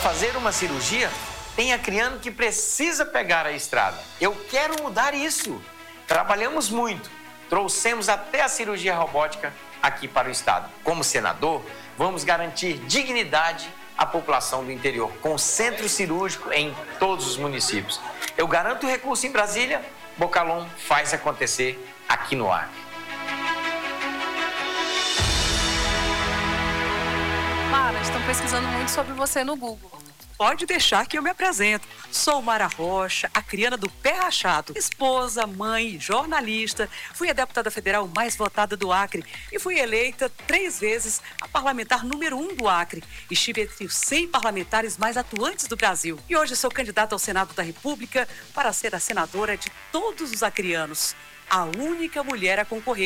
fazer uma cirurgia, tem acriano que precisa pegar a estrada. Eu quero mudar isso. Trabalhamos muito, trouxemos até a cirurgia robótica aqui para o estado. Como senador, vamos garantir dignidade à população do interior, com centro cirúrgico em todos os municípios. Eu garanto o recurso em Brasília, Bocalhon faz acontecer aqui no Acre. Mara, estão pesquisando muito sobre você no Google. Pode deixar que eu me apresento. Sou Mara Rocha, acriana do Pé Rachado. Esposa, mãe, jornalista. Fui a deputada federal mais votada do Acre e fui eleita 3 vezes a parlamentar número 1 do Acre. Estive entre os 100 parlamentares mais atuantes do Brasil. E hoje sou candidata ao Senado da República para ser a senadora de todos os acrianos. A única mulher a concorrer